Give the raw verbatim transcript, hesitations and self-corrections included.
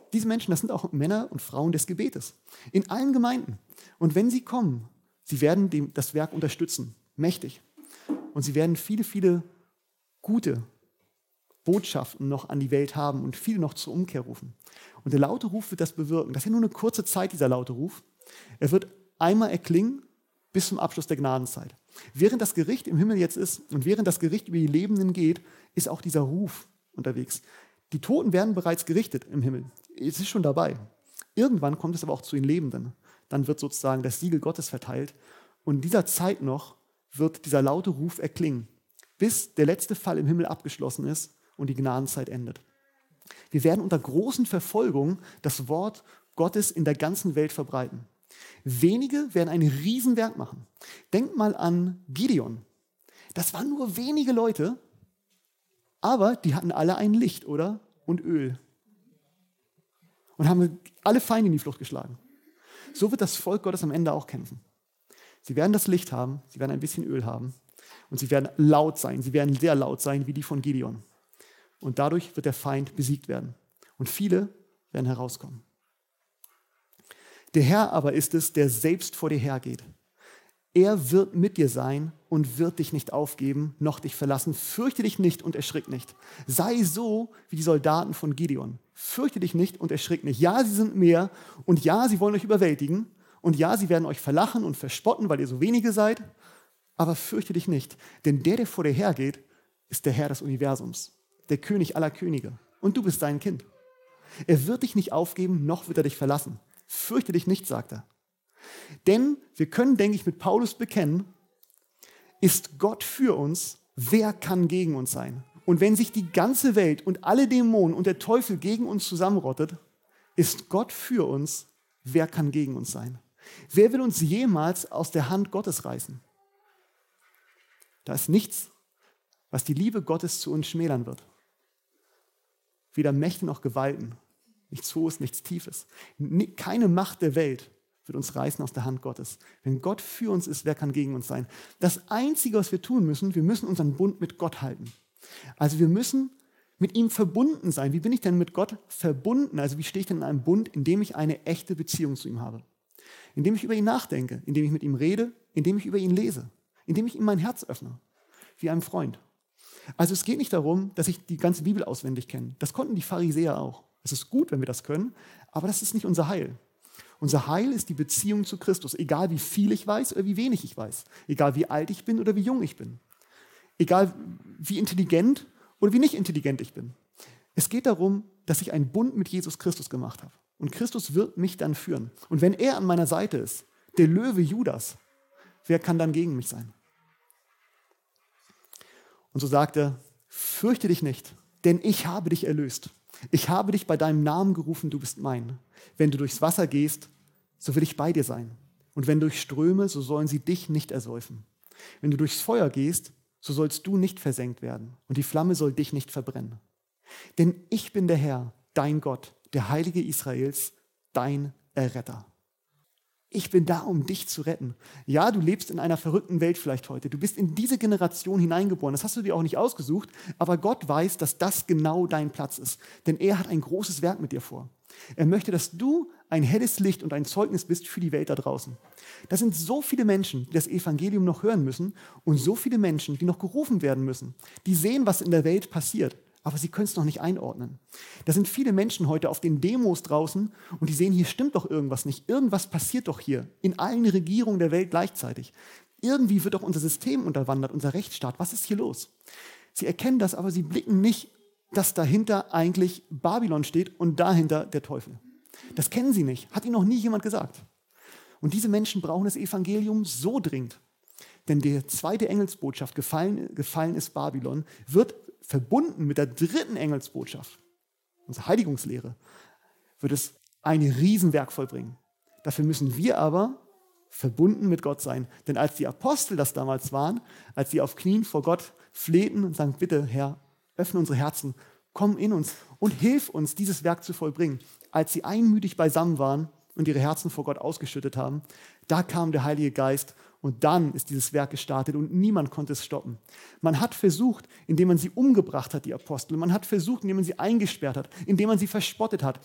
Diese Menschen, das sind auch Männer und Frauen des Gebetes. In allen Gemeinden. Und wenn sie kommen, sie werden dem, das Werk unterstützen. Mächtig. Und sie werden viele, viele gute Botschaften noch an die Welt haben und viele noch zur Umkehr rufen. Und der laute Ruf wird das bewirken. Das ist ja nur eine kurze Zeit, dieser laute Ruf. Er wird einmal erklingen bis zum Abschluss der Gnadenzeit. Während das Gericht im Himmel jetzt ist und während das Gericht über die Lebenden geht, ist auch dieser Ruf unterwegs. Die Toten werden bereits gerichtet im Himmel. Es ist schon dabei. Irgendwann kommt es aber auch zu den Lebenden. Dann wird sozusagen das Siegel Gottes verteilt. Und in dieser Zeit noch wird dieser laute Ruf erklingen, bis der letzte Fall im Himmel abgeschlossen ist und die Gnadenzeit endet. Wir werden unter großen Verfolgungen das Wort Gottes in der ganzen Welt verbreiten. Wenige werden ein Riesenwerk machen. Denkt mal an Gideon. Das waren nur wenige Leute, aber die hatten alle ein Licht, oder? Und Öl. Und haben alle Feinde in die Flucht geschlagen. So wird das Volk Gottes am Ende auch kämpfen. Sie werden das Licht haben, sie werden ein bisschen Öl haben und sie werden laut sein, sie werden sehr laut sein wie die von Gideon. Und dadurch wird der Feind besiegt werden. Und viele werden herauskommen. Der Herr aber ist es, der selbst vor dir hergeht. Er wird mit dir sein und wird dich nicht aufgeben, noch dich verlassen. Fürchte dich nicht und erschrick nicht. Sei so wie die Soldaten von Gideon. Fürchte dich nicht und erschrick nicht. Ja, sie sind mehr und ja, sie wollen euch überwältigen und ja, sie werden euch verlachen und verspotten, weil ihr so wenige seid. Aber fürchte dich nicht, denn der, der vor dir hergeht, ist der Herr des Universums, der König aller Könige. Und du bist sein Kind. Er wird dich nicht aufgeben, noch wird er dich verlassen. Fürchte dich nicht, sagt er. Denn wir können, denke ich, mit Paulus bekennen, ist Gott für uns, wer kann gegen uns sein? Und wenn sich die ganze Welt und alle Dämonen und der Teufel gegen uns zusammenrottet, ist Gott für uns, wer kann gegen uns sein? Wer will uns jemals aus der Hand Gottes reißen? Da ist nichts, was die Liebe Gottes zu uns schmälern wird. Weder Mächte noch Gewalten, nichts Hohes, nichts Tiefes. Keine Macht der Welt wird uns reißen aus der Hand Gottes. Wenn Gott für uns ist, wer kann gegen uns sein? Das Einzige, was wir tun müssen, wir müssen unseren Bund mit Gott halten. Also wir müssen mit ihm verbunden sein. Wie bin ich denn mit Gott verbunden? Also wie stehe ich denn in einem Bund, in dem ich eine echte Beziehung zu ihm habe? Indem ich über ihn nachdenke, indem ich mit ihm rede, indem ich über ihn lese, indem ich ihm mein Herz öffne, wie einem Freund. Also es geht nicht darum, dass ich die ganze Bibel auswendig kenne. Das konnten die Pharisäer auch. Es ist gut, wenn wir das können, aber das ist nicht unser Heil. Unser Heil ist die Beziehung zu Christus, egal wie viel ich weiß oder wie wenig ich weiß, egal wie alt ich bin oder wie jung ich bin, egal wie intelligent oder wie nicht intelligent ich bin. Es geht darum, dass ich einen Bund mit Jesus Christus gemacht habe und Christus wird mich dann führen. Und wenn er an meiner Seite ist, der Löwe Judas, wer kann dann gegen mich sein? Und so sagt er, fürchte dich nicht, denn ich habe dich erlöst. Ich habe dich bei deinem Namen gerufen, du bist mein. Wenn du durchs Wasser gehst, so will ich bei dir sein. Und wenn durch Ströme, so sollen sie dich nicht ersäufen. Wenn du durchs Feuer gehst, so sollst du nicht versenkt werden. Und die Flamme soll dich nicht verbrennen. Denn ich bin der Herr, dein Gott, der Heilige Israels, dein Erretter. Ich bin da, um dich zu retten. Ja, du lebst in einer verrückten Welt vielleicht heute. Du bist in diese Generation hineingeboren. Das hast du dir auch nicht ausgesucht. Aber Gott weiß, dass das genau dein Platz ist. Denn er hat ein großes Werk mit dir vor. Er möchte, dass du ein helles Licht und ein Zeugnis bist für die Welt da draußen. Das sind so viele Menschen, die das Evangelium noch hören müssen und so viele Menschen, die noch gerufen werden müssen. Die sehen, was in der Welt passiert. Aber sie können es noch nicht einordnen. Da sind viele Menschen heute auf den Demos draußen und die sehen, hier stimmt doch irgendwas nicht. Irgendwas passiert doch hier in allen Regierungen der Welt gleichzeitig. Irgendwie wird doch unser System unterwandert, unser Rechtsstaat. Was ist hier los? Sie erkennen das, aber sie blicken nicht, dass dahinter eigentlich Babylon steht und dahinter der Teufel. Das kennen sie nicht. Hat ihnen noch nie jemand gesagt. Und diese Menschen brauchen das Evangelium so dringend. Denn die zweite Engelsbotschaft, gefallen, gefallen ist Babylon, wird verbunden mit der dritten Engelsbotschaft, unsere Heiligungslehre, wird es ein Riesenwerk vollbringen. Dafür müssen wir aber verbunden mit Gott sein. Denn als die Apostel das damals waren, als sie auf Knien vor Gott flehten und sagen, bitte Herr, öffne unsere Herzen, komm in uns und hilf uns, dieses Werk zu vollbringen. Als sie einmütig beisammen waren und ihre Herzen vor Gott ausgeschüttet haben, da kam der Heilige Geist und dann ist dieses Werk gestartet und niemand konnte es stoppen. Man hat versucht, indem man sie umgebracht hat, die Apostel. Man hat versucht, indem man sie eingesperrt hat, indem man sie verspottet hat,